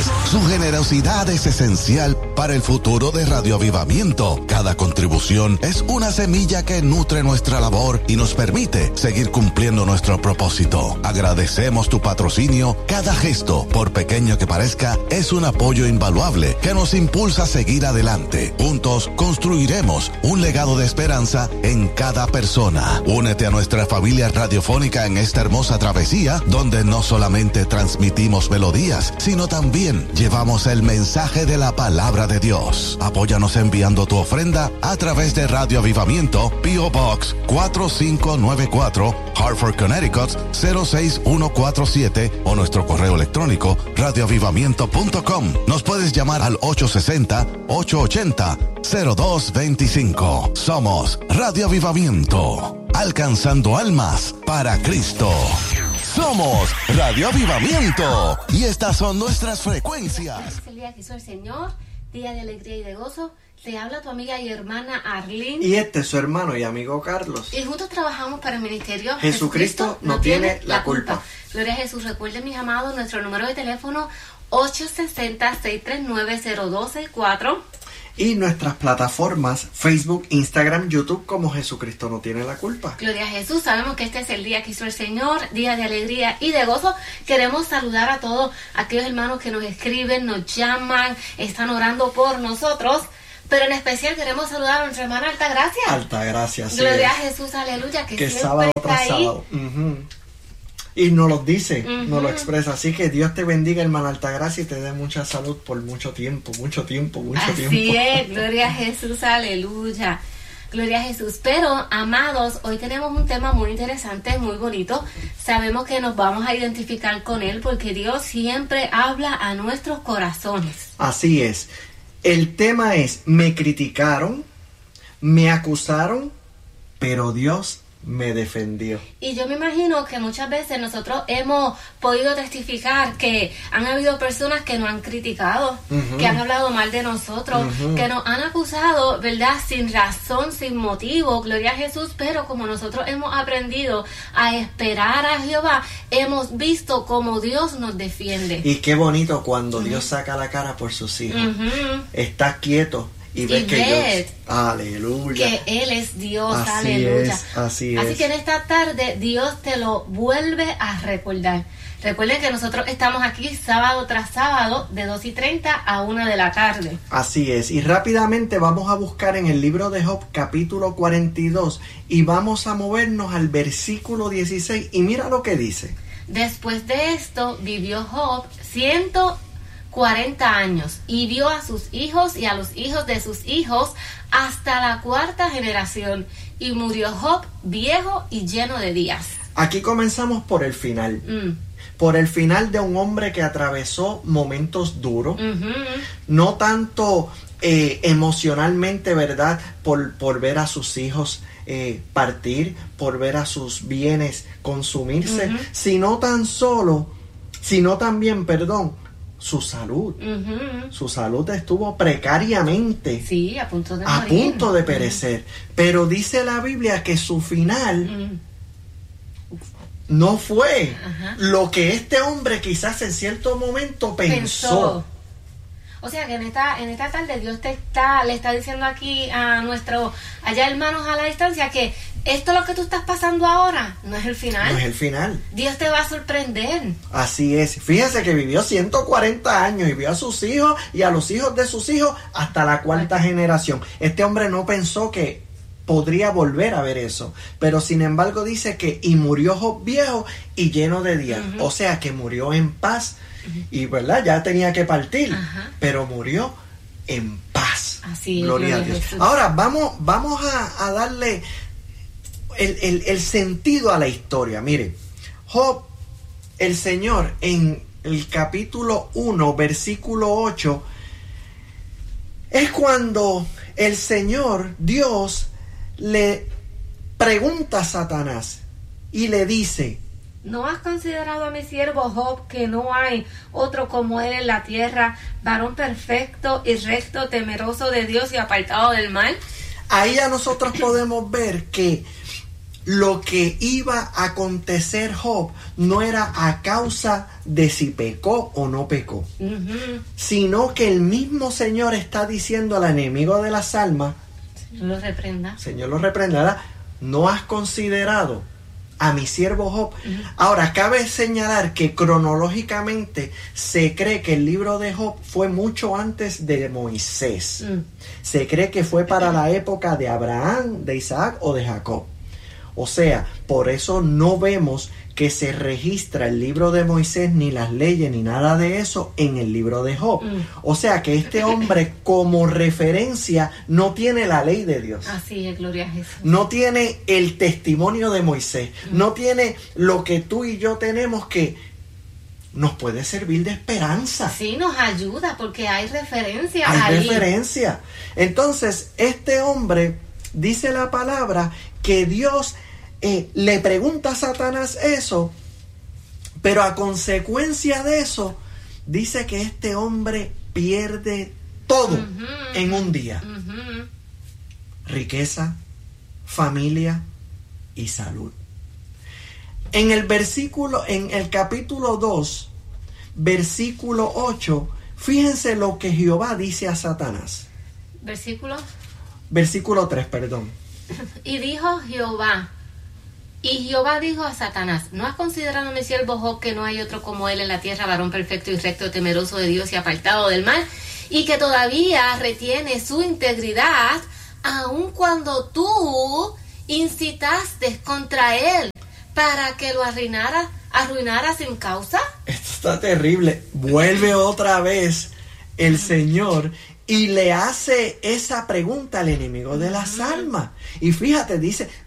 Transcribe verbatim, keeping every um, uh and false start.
Su generosidad es esencial para el futuro de Radio Avivamiento. Cada contribución es una semilla que nutre nuestra labor y nos permite seguir cumpliendo nuestro propósito. Agradecemos tu patrocinio. Cada gesto, por pequeño que parezca, es un apoyo invaluable que nos impulsa a seguir adelante. Juntos construiremos un legado de esperanza en cada persona. Únete a nuestra familia radiofónica en esta hermosa travesía, donde no solamente transmitimos melodías, sino también llevamos el mensaje de la palabra de Dios. Apóyanos enviando tu ofrenda a través de Radio Avivamiento, P O Box cuatro cinco nueve cuatro, Hartford, Connecticut cero seis uno cuatro siete o nuestro correo electrónico radio avivamiento punto com. Nos puedes llamar al ocho seis cero, ocho ocho cero, cero dos dos cinco. Somos Radio Avivamiento, alcanzando almas para Cristo. Somos Radio Avivamiento y estas son nuestras frecuencias. Es el día que hizo el Señor, día de alegría y de gozo. Te habla tu amiga y hermana Arlene. Y este es su hermano y amigo Carlos. Y juntos trabajamos para el ministerio Jesucristo, Jesucristo no tiene, tiene la culpa. culpa. Gloria a Jesús. Recuerden, mis amados, nuestro número de teléfono ocho seis cero, seis tres nueve, cero dos seis cuatro. Y nuestras plataformas Facebook, Instagram, YouTube como Jesucristo no tiene la culpa. Gloria a Jesús. Sabemos que este es el día que hizo el Señor, día de alegría y de gozo. Queremos saludar a todos aquellos hermanos que nos escriben, nos llaman, están orando por nosotros. Pero en especial queremos saludar a nuestra hermana Altagracia. Altagracia, sí. Gloria a Jesús, aleluya, que, que siempre sábado está tras ahí. sábado. Uh-huh. Y nos lo dice, uh-huh. nos lo expresa. Así que Dios te bendiga, hermana Altagracia, y te dé mucha salud por mucho tiempo, mucho tiempo, mucho Así tiempo. Así es, gloria a Jesús, aleluya. Gloria a Jesús. Pero, amados, hoy tenemos un tema muy interesante, muy bonito. Sabemos que nos vamos a identificar con él porque Dios siempre habla a nuestros corazones. Así es. El tema es, me criticaron, me acusaron, pero Dios me defendió. Y yo me imagino que muchas veces nosotros hemos podido testificar que han habido personas que nos han criticado, uh-huh. que han hablado mal de nosotros, uh-huh. que nos han acusado, ¿verdad? Sin razón, sin motivo, gloria a Jesús, pero como nosotros hemos aprendido a esperar a Jehová, hemos visto cómo Dios nos defiende. Y qué bonito cuando uh-huh. Dios saca la cara por sus hijos. Uh-huh. Estás quieto. Y ves que Dios, aleluya, que Él es Dios, así aleluya. Es, así es. Así que en esta tarde Dios te lo vuelve a recordar. Recuerden que nosotros estamos aquí sábado tras sábado de dos y treinta a una de la tarde. Así es. Y rápidamente vamos a buscar en el libro de Job capítulo cuarenta y dos y vamos a movernos al versículo dieciséis y mira lo que dice. Después de esto vivió Job ciento cuarenta años y vio a sus hijos y a los hijos de sus hijos hasta la cuarta generación y murió Job viejo y lleno de días. Aquí comenzamos por el final. Mm. Por el final de un hombre que atravesó momentos duros, uh-huh. no tanto eh, emocionalmente, ¿verdad? Por, por ver a sus hijos eh, partir, por ver a sus bienes consumirse, uh-huh. sino tan solo, sino también, perdón, su salud. Uh-huh. Su salud estuvo precariamente sí, a punto de a morir. punto de perecer. Uh-huh. Pero dice la Biblia que su final uh-huh. no fue uh-huh. lo que este hombre quizás en cierto momento pensó. pensó. O sea que en esta, en esta tarde Dios te está, le está diciendo aquí a nuestros allá hermanos a la distancia que esto lo que tú estás pasando ahora no es el final. No es el final. Dios te va a sorprender. Así es. Fíjese que vivió ciento cuarenta años y vio a sus hijos y a los hijos de sus hijos hasta la cuarta okay. generación. Este hombre no pensó que podría volver a ver eso. Pero sin embargo dice que y murió Job viejo y lleno de días. Uh-huh. O sea que murió en paz. Y verdad, ya tenía que partir, ajá. pero murió en paz. Así, gloria a Dios. Jesús. Ahora vamos, vamos a, a darle el, el, el sentido a la historia. Mire, Job, el Señor en el capítulo uno, versículo ocho, es cuando el Señor, Dios, le pregunta a Satanás y le dice: ¿no has considerado a mi siervo Job, que no hay otro como él en la tierra, varón perfecto y recto, temeroso de Dios y apartado del mal? Ahí ya nosotros podemos ver que lo que iba a acontecer Job no era a causa de si pecó o no pecó, uh-huh. sino que el mismo Señor está diciendo al enemigo de las almas, Señor lo reprenda. Señor lo reprenderá, no has considerado a mi siervo Job. Uh-huh. Ahora, cabe señalar que cronológicamente se cree que el libro de Job fue mucho antes de Moisés. Uh-huh. Se cree que fue para la época de Abraham, de Isaac o de Jacob. O sea, por eso no vemos que se registra el libro de Moisés, ni las leyes, ni nada de eso en el libro de Job. Mm. O sea que este hombre como referencia no tiene la ley de Dios. Así es, gloria a Jesús. No tiene el testimonio de Moisés. Mm. No tiene lo que tú y yo tenemos que nos puede servir de esperanza. Sí, nos ayuda porque hay referencia hay ahí. Hay referencia. Entonces, este hombre dice la palabra que Dios Eh, le pregunta a Satanás eso, pero a consecuencia de eso dice que este hombre pierde todo uh-huh. en un día. Uh-huh. Riqueza, familia y salud. En el versículo, en el capítulo dos, versículo ocho, fíjense lo que Jehová dice a Satanás. Versículo. Versículo tres, perdón. Y dijo Jehová, Y Jehová dijo a Satanás, ¿no has considerado a mi siervo Job, que no hay otro como él en la tierra, varón perfecto y recto, temeroso de Dios y apartado del mal, y que todavía retiene su integridad, aun cuando tú incitaste contra él para que lo arruinara, arruinara sin causa? Esto está terrible. Vuelve otra vez el Señor y le hace esa pregunta al enemigo de las almas. Y fíjate, dice,